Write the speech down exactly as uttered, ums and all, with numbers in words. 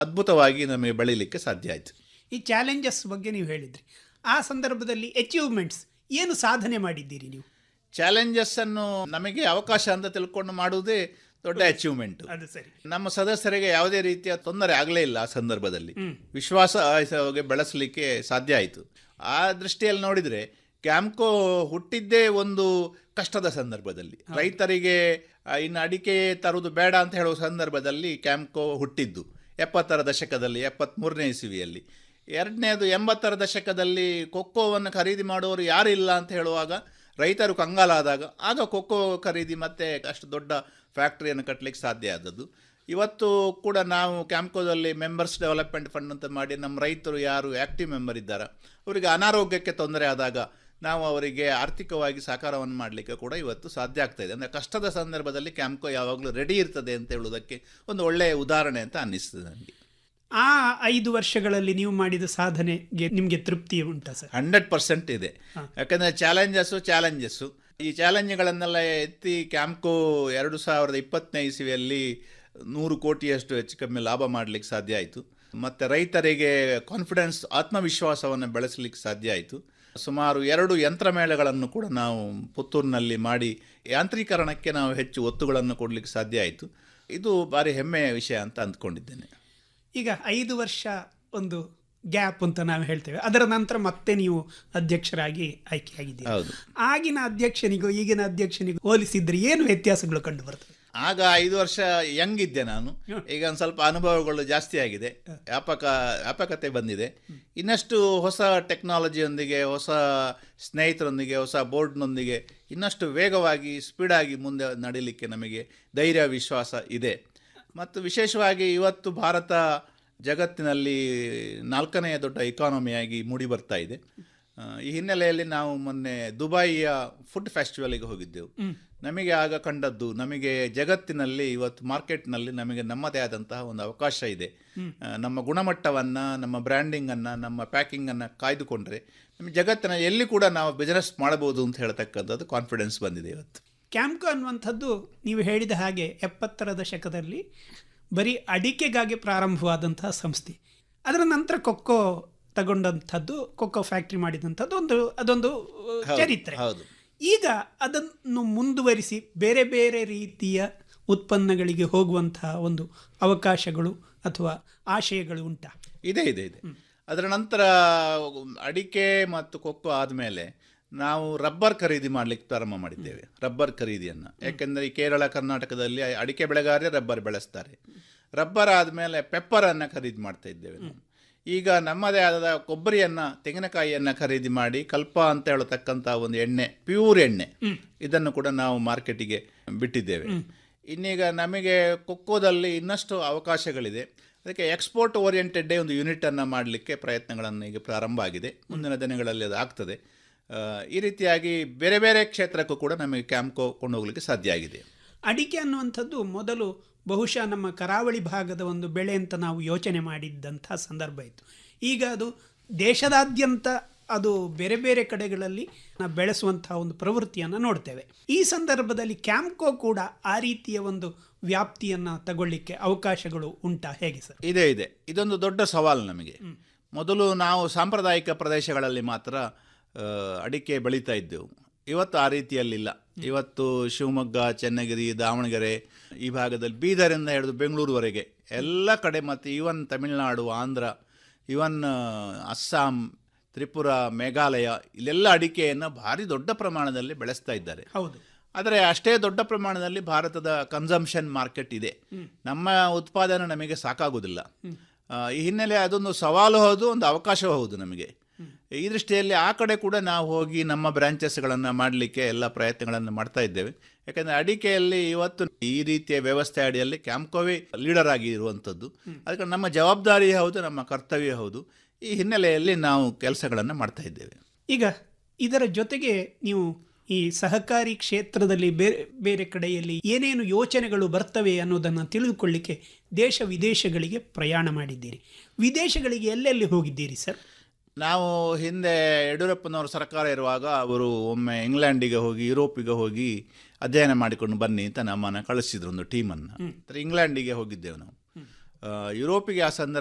ಅದ್ಭುತವಾಗಿ ನಮಗೆ ಬೆಳೀಲಿಕ್ಕೆ ಸಾಧ್ಯ ಆಯಿತು. ಈ ಚಾಲೆಂಜಸ್ ಬಗ್ಗೆ ನೀವು ಹೇಳಿದ್ರಿ, ಆ ಸಂದರ್ಭದಲ್ಲಿ ಅಚೀವ್ಮೆಂಟ್ಸ್ ಏನು ಸಾಧನೆ ಮಾಡಿದ್ದೀರಿ ನೀವು? ಚಾಲೆಂಜಸ್ಸನ್ನು ನಮಗೆ ಅವಕಾಶ ಅಂತ ತಿಳ್ಕೊಂಡು ಮಾಡುವುದೇ ದೊಡ್ಡ ಅಚೀವ್ಮೆಂಟ್. ಅದು ಸರಿ. ನಮ್ಮ ಸದಸ್ಯರಿಗೆ ಯಾವುದೇ ರೀತಿಯ ತೊಂದರೆ ಆಗಲೇ ಇಲ್ಲ. ಆ ಸಂದರ್ಭದಲ್ಲಿ ವಿಶ್ವಾಸ ಬೆಳೆಸಲಿಕ್ಕೆ ಸಾಧ್ಯ ಆಯಿತು. ಆ ದೃಷ್ಟಿಯಲ್ಲಿ ನೋಡಿದರೆ ಕ್ಯಾಂಪ್ಕೋ ಹುಟ್ಟಿದ್ದೇ ಒಂದು ಕಷ್ಟದ ಸಂದರ್ಭದಲ್ಲಿ, ರೈತರಿಗೆ ಇನ್ನು ಅಡಿಕೆ ತರುವುದು ಬೇಡ ಅಂತ ಹೇಳುವ ಸಂದರ್ಭದಲ್ಲಿ ಕ್ಯಾಂಪ್ಕೋ ಹುಟ್ಟಿದ್ದು ಎಪ್ಪತ್ತರ ದಶಕದಲ್ಲಿ, ಎಪ್ಪತ್ತ್ಮೂರನೇ ಇಸವಿಯಲ್ಲಿ. ಎರಡನೇದು ಎಂಬತ್ತರ ದಶಕದಲ್ಲಿ ಕೊಕ್ಕೋವನ್ನು ಖರೀದಿ ಮಾಡುವವರು ಯಾರಿಲ್ಲ ಅಂತ ಹೇಳುವಾಗ ರೈತರು ಕಂಗಾಲಾದಾಗ ಆಗ ಕೊಕ್ಕೋ ಖರೀದಿ ಮತ್ತು ಅಷ್ಟು ದೊಡ್ಡ ಫ್ಯಾಕ್ಟ್ರಿಯನ್ನು ಕಟ್ಟಲಿಕ್ಕೆ ಸಾಧ್ಯ ಆದದ್ದು. ಇವತ್ತು ಕೂಡ ನಾವು ಕ್ಯಾಂಪ್ಕೋದಲ್ಲಿ ಮೆಂಬರ್ಸ್ ಡೆವಲಪ್ಮೆಂಟ್ ಫಂಡ್ ಅಂತ ಮಾಡಿ ನಮ್ಮ ರೈತರು ಯಾರು ಆ್ಯಕ್ಟಿವ್ ಮೆಂಬರ್ ಇದ್ದಾರೆ ಅವರಿಗೆ ಅನಾರೋಗ್ಯಕ್ಕೆ ತೊಂದರೆ ಆದಾಗ ನಾವು ಅವರಿಗೆ ಆರ್ಥಿಕವಾಗಿ ಸಹಕಾರವನ್ನು ಮಾಡಲಿಕ್ಕೆ ಕೂಡ ಇವತ್ತು ಸಾಧ್ಯ ಆಗ್ತಾಯಿದೆ. ಅಂದರೆ ಕಷ್ಟದ ಸಂದರ್ಭದಲ್ಲಿ ಕ್ಯಾಂಪ್ಕೋ ಯಾವಾಗಲೂ ರೆಡಿ ಇರ್ತದೆ ಅಂತ ಹೇಳೋದಕ್ಕೆ ಒಂದು ಒಳ್ಳೆಯ ಉದಾಹರಣೆ ಅಂತ ಅನ್ನಿಸ್ತದೆ ನನಗೆ. ಆ ಐದು ವರ್ಷಗಳಲ್ಲಿ ನೀವು ಮಾಡಿದ ಸಾಧನೆಗೆ ನಿಮಗೆ ತೃಪ್ತಿ ಉಂಟಾ ಸರ್? ಹಂಡ್ರೆಡ್ ಪರ್ಸೆಂಟ್ ಇದೆ. ಯಾಕಂದರೆ ಚಾಲೆಂಜಸ್ಸು ಚಾಲೆಂಜಸ್ಸು ಈ ಚಾಲೆಂಜ್ಗಳನ್ನೆಲ್ಲ ಎತ್ತಿ ಕ್ಯಾಂಪ್ಕೋ ಎರಡು ಸಾವಿರದ ಇಪ್ಪತ್ತನೇ ಇಸವಿಯಲ್ಲಿ ನೂರು ಕೋಟಿಯಷ್ಟು ಹೆಚ್ಚು ಕಮ್ಮಿ ಲಾಭ ಮಾಡಲಿಕ್ಕೆ ಸಾಧ್ಯ ಆಯಿತು. ಮತ್ತು ರೈತರಿಗೆ ಕಾನ್ಫಿಡೆನ್ಸ್, ಆತ್ಮವಿಶ್ವಾಸವನ್ನು ಬೆಳೆಸಲಿಕ್ಕೆ ಸಾಧ್ಯ ಆಯಿತು. ಸುಮಾರು ಎರಡು ಯಂತ್ರಮೇಳಗಳನ್ನು ಕೂಡ ನಾವು ಪುತ್ತೂರಿನಲ್ಲಿ ಮಾಡಿ ಯಾಂತ್ರೀಕರಣಕ್ಕೆ ನಾವು ಹೆಚ್ಚು ಒತ್ತುಗಳನ್ನು ಕೊಡಲಿಕ್ಕೆ ಸಾಧ್ಯ ಆಯಿತು. ಇದು ಭಾರಿ ಹೆಮ್ಮೆಯ ವಿಷಯ ಅಂತ ಅಂದ್ಕೊಂಡಿದ್ದೇನೆ. ಈಗ ಐದು ವರ್ಷ ಒಂದು ಗ್ಯಾಪ್ ಅಂತ ನಾವು ಹೇಳ್ತೇವೆ, ಅದರ ನಂತರ ಮತ್ತೆ ನೀವು ಅಧ್ಯಕ್ಷರಾಗಿ ಆಯ್ಕೆಯಾಗಿದ್ದೀರಿ. ಹೌದು. ಆಗಿನ ಅಧ್ಯಕ್ಷನಿಗೂ ಈಗಿನ ಅಧ್ಯಕ್ಷನಿಗೂ ಹೋಲಿಸಿದ್ರೆ ಏನು ವ್ಯತ್ಯಾಸಗಳು ಕಂಡು ಬರ್ತದೆ? ಆಗ ಐದು ವರ್ಷ ಯಂಗ್ ಇದ್ದೆ ನಾನು, ಈಗ ಒಂದು ಸ್ವಲ್ಪ ಅನುಭವಗಳು ಜಾಸ್ತಿ ಆಗಿದೆ, ವ್ಯಾಪಕ ವ್ಯಾಪಕತೆ ಬಂದಿದೆ. ಇನ್ನಷ್ಟು ಹೊಸ ಟೆಕ್ನಾಲಜಿಯೊಂದಿಗೆ, ಹೊಸ ಸ್ನೇಹಿತರೊಂದಿಗೆ, ಹೊಸ ಬೋರ್ಡ್ನೊಂದಿಗೆ ಇನ್ನಷ್ಟು ವೇಗವಾಗಿ ಸ್ಪೀಡಾಗಿ ಮುಂದೆ ನಡೀಲಿಕ್ಕೆ ನಮಗೆ ಧೈರ್ಯ, ವಿಶ್ವಾಸ ಇದೆ. ಮತ್ತು ವಿಶೇಷವಾಗಿ ಇವತ್ತು ಭಾರತ ಜಗತ್ತಿನಲ್ಲಿ ನಾಲ್ಕನೆಯ ದೊಡ್ಡ ಇಕಾನಮಿಯಾಗಿ ಮೂಡಿ ಬರ್ತಾ ಇದೆ. ಈ ಹಿನ್ನೆಲೆಯಲ್ಲಿ ನಾವು ಮೊನ್ನೆ ದುಬೈಯ ಫುಡ್ ಫೆಸ್ಟಿವಲಿಗೆ ಹೋಗಿದ್ದೆವು. ನಮಗೆ ಆಗ ಕಂಡದ್ದು, ನಮಗೆ ಜಗತ್ತಿನಲ್ಲಿ ಇವತ್ತು ಮಾರ್ಕೆಟ್ನಲ್ಲಿ ನಮಗೆ ನಮ್ಮದೇ ಆದಂತಹ ಒಂದು ಅವಕಾಶ ಇದೆ. ನಮ್ಮ ಗುಣಮಟ್ಟವನ್ನು, ನಮ್ಮ ಬ್ರ್ಯಾಂಡಿಂಗನ್ನು, ನಮ್ಮ ಪ್ಯಾಕಿಂಗನ್ನು ಕಾಯ್ದುಕೊಂಡ್ರೆ ನಮ್ಮ ಜಗತ್ತಿನ ಎಲ್ಲಿ ಕೂಡ ನಾವು ಬಿಸ್ನೆಸ್ ಮಾಡಬಹುದು ಅಂತ ಹೇಳ್ತಕ್ಕಂಥದ್ದು ಕಾನ್ಫಿಡೆನ್ಸ್ ಬಂದಿದೆ ಇವತ್ತು. ಕ್ಯಾಂಪ್ಕೋ ಅನ್ನುವಂಥದ್ದು ನೀವು ಹೇಳಿದ ಹಾಗೆ ಎಪ್ಪತ್ತರ ದಶಕದಲ್ಲಿ ಬರೀ ಅಡಿಕೆಗಾಗಿ ಪ್ರಾರಂಭವಾದಂತಹ ಸಂಸ್ಥೆ. ಅದರ ನಂತರ ಕೊಕ್ಕೋ ತಗೊಂಡಂಥದ್ದು, ಕೊಕ್ಕೋ ಫ್ಯಾಕ್ಟ್ರಿ ಮಾಡಿದಂಥದ್ದು ಒಂದು ಅದೊಂದು ಚರಿತ್ರೆ. ಈಗ ಅದನ್ನು ಮುಂದುವರಿಸಿ ಬೇರೆ ಬೇರೆ ರೀತಿಯ ಉತ್ಪನ್ನಗಳಿಗೆ ಹೋಗುವಂತಹ ಒಂದು ಅವಕಾಶಗಳು ಅಥವಾ ಆಶಯಗಳು ಉಂಟಾ? ಇದೆ ಇದೆ ಇದೆ ಅದರ ನಂತರ ಅಡಿಕೆ ಮತ್ತು ಕೊಕ್ಕೋ ಆದಮೇಲೆ ನಾವು ರಬ್ಬರ್ ಖರೀದಿ ಮಾಡಲಿಕ್ಕೆ ಪ್ರಾರಂಭ ಮಾಡಿದ್ದೇವೆ. ರಬ್ಬರ್ ಖರೀದಿಯನ್ನು, ಯಾಕೆಂದರೆ ಈ ಕೇರಳ, ಕರ್ನಾಟಕದಲ್ಲಿ ಅಡಿಕೆ ಬೆಳೆಗಾರರೇ ರಬ್ಬರ್ ಬೆಳೆಸ್ತಾರೆ. ರಬ್ಬರ್ ಆದಮೇಲೆ ಪೆಪ್ಪರನ್ನು ಖರೀದಿ ಮಾಡ್ತಾ ಇದ್ದೇವೆ ನಾವು. ಈಗ ನಮ್ಮದೇ ಆದ ಕೊಬ್ಬರಿಯನ್ನು, ತೆಂಗಿನಕಾಯಿಯನ್ನು ಖರೀದಿ ಮಾಡಿ ಕಲ್ಪ ಅಂತ ಹೇಳತಕ್ಕಂಥ ಒಂದು ಎಣ್ಣೆ, ಪ್ಯೂರ್ ಎಣ್ಣೆ, ಇದನ್ನು ಕೂಡ ನಾವು ಮಾರ್ಕೆಟಿಗೆ ಬಿಟ್ಟಿದ್ದೇವೆ. ಇನ್ನೀಗ ನಮಗೆ ಕೊಕ್ಕೋದಲ್ಲಿ ಇನ್ನಷ್ಟು ಅವಕಾಶಗಳಿದೆ. ಅದಕ್ಕೆ ಎಕ್ಸ್ಪೋರ್ಟ್ ಓರಿಯೆಂಟೆಡ್ ಒಂದು ಯೂನಿಟನ್ನು ಮಾಡಲಿಕ್ಕೆ ಪ್ರಯತ್ನಗಳನ್ನು ಈಗ ಪ್ರಾರಂಭ ಆಗಿದೆ. ಮುಂದಿನ ದಿನಗಳಲ್ಲಿ ಅದು ಆಗ್ತದೆ. ಈ ರೀತಿಯಾಗಿ ಬೇರೆ ಬೇರೆ ಕ್ಷೇತ್ರಕ್ಕೂ ಕೂಡ ನಮಗೆ ಕ್ಯಾಂಪ್ಕೋ ಕೊಂಡೋಗ್ಲಿಕ್ಕೆ ಸಾಧ್ಯ ಆಗಿದೆ. ಅಡಿಕೆ ಅನ್ನುವಂಥದ್ದು ಮೊದಲು ಬಹುಶಃ ನಮ್ಮ ಕರಾವಳಿ ಭಾಗದ ಒಂದು ಬೆಳೆ ಅಂತ ನಾವು ಯೋಚನೆ ಮಾಡಿದ್ದಂಥ ಸಂದರ್ಭ ಇತ್ತು. ಈಗ ಅದು ದೇಶದಾದ್ಯಂತ ಅದು ಬೇರೆ ಬೇರೆ ಕಡೆಗಳಲ್ಲಿ ನಾವು ಬೆಳೆಸುವಂತಹ ಒಂದು ಪ್ರವೃತ್ತಿಯನ್ನು ನೋಡ್ತೇವೆ. ಈ ಸಂದರ್ಭದಲ್ಲಿ ಕ್ಯಾಂಪ್ಕೋ ಕೂಡ ಆ ರೀತಿಯ ಒಂದು ವ್ಯಾಪ್ತಿಯನ್ನು ತಗೊಳ್ಳಿಕ್ಕೆ ಅವಕಾಶಗಳು ಉಂಟಾ, ಹೇಗೆ ಸರ್? ಇದೆ ಇದೆ ಇದೊಂದು ದೊಡ್ಡ ಸವಾಲು ನಮಗೆ. ಮೊದಲು ನಾವು ಸಾಂಪ್ರದಾಯಿಕ ಪ್ರದೇಶಗಳಲ್ಲಿ ಮಾತ್ರ ಅಡಿಕೆ ಬೆಳೀತಾ ಇದ್ದೆವು. ಇವತ್ತು ಆ ರೀತಿಯಲ್ಲಿಲ್ಲ. ಇವತ್ತು ಶಿವಮೊಗ್ಗ, ಚನ್ನಗಿರಿ, ದಾವಣಗೆರೆ ಈ ಭಾಗದಲ್ಲಿ, ಬೀದರಿಂದ ಹಿಡಿದು ಬೆಂಗಳೂರುವರೆಗೆ ಎಲ್ಲ ಕಡೆ, ಮತ್ತು ಈವನ್ ತಮಿಳುನಾಡು, ಆಂಧ್ರ, ಇವನ್ ಅಸ್ಸಾಂ, ತ್ರಿಪುರ, ಮೇಘಾಲಯ, ಇಲ್ಲೆಲ್ಲ ಅಡಿಕೆಯನ್ನು ಭಾರಿ ದೊಡ್ಡ ಪ್ರಮಾಣದಲ್ಲಿ ಬೆಳೆಸ್ತಾ ಇದ್ದಾರೆ. ಹೌದು. ಆದರೆ ಅಷ್ಟೇ ದೊಡ್ಡ ಪ್ರಮಾಣದಲ್ಲಿ ಭಾರತದ ಕನ್ಸಂಪ್ಷನ್ ಮಾರ್ಕೆಟ್ ಇದೆ. ನಮ್ಮ ಉತ್ಪಾದನೆ ನಮಗೆ ಸಾಕಾಗುವುದಿಲ್ಲ. ಈ ಹಿನ್ನೆಲೆ ಅದೊಂದು ಸವಾಲು ಹೌದು, ಒಂದು ಅವಕಾಶ ಹೌದು ನಮಗೆ. ಈ ದೃಷ್ಟಿಯಲ್ಲಿ ಆ ಕಡೆ ಕೂಡ ನಾವು ಹೋಗಿ ನಮ್ಮ ಬ್ರಾಂಚಸ್ಗಳನ್ನು ಮಾಡಲಿಕ್ಕೆ ಎಲ್ಲ ಪ್ರಯತ್ನಗಳನ್ನು ಮಾಡ್ತಾ ಇದ್ದೇವೆ. ಯಾಕಂದರೆ ಅಡಿಕೆಯಲ್ಲಿ ಇವತ್ತು ಈ ರೀತಿಯ ವ್ಯವಸ್ಥೆ ಅಡಿಯಲ್ಲಿ ಕ್ಯಾಂಪ್ಕೋವೇ ಲೀಡರ್ ಆಗಿ ಇರುವಂಥದ್ದು. ಅದಕ್ಕೆ ನಮ್ಮ ಜವಾಬ್ದಾರಿ ಹೌದು, ನಮ್ಮ ಕರ್ತವ್ಯ ಹೌದು. ಈ ಹಿನ್ನೆಲೆಯಲ್ಲಿ ನಾವು ಕೆಲಸಗಳನ್ನು ಮಾಡ್ತಾ ಇದ್ದೇವೆ. ಈಗ ಇದರ ಜೊತೆಗೆ ನೀವು ಈ ಸಹಕಾರಿ ಕ್ಷೇತ್ರದಲ್ಲಿ ಬೇರೆ ಬೇರೆ ಕಡೆಯಲ್ಲಿ ಏನೇನು ಯೋಚನೆಗಳು ಬರ್ತವೆ ಅನ್ನೋದನ್ನು ತಿಳಿದುಕೊಳ್ಳಿಕ್ಕೆ ದೇಶ ವಿದೇಶಗಳಿಗೆ ಪ್ರಯಾಣ ಮಾಡಿದ್ದೀರಿ. ವಿದೇಶಗಳಿಗೆ ಎಲ್ಲೆಲ್ಲಿ ಹೋಗಿದ್ದೀರಿ ಸರ್? ನಾವು ಹಿಂದೆ ಯಡಿಯೂರಪ್ಪನವರು ಸರ್ಕಾರ ಇರುವಾಗ ಅವರು ಒಮ್ಮೆ ಇಂಗ್ಲೆಂಡಿಗೆ ಹೋಗಿ, ಯುರೋಪಿಗೆ ಹೋಗಿ ಅಧ್ಯಯನ ಮಾಡಿಕೊಂಡು ಬನ್ನಿ ಅಂತ ನಮ್ಮನ್ನು ಕಳಿಸಿದ್ರು, ಒಂದು ಟೀಮನ್ನು. ಇಂಗ್ಲೆಂಡಿಗೆ ಹೋಗಿದ್ದೆವು ನಾವು. ಯುರೋಪಿಗೆ ಆ ಸಂದರ್ಭ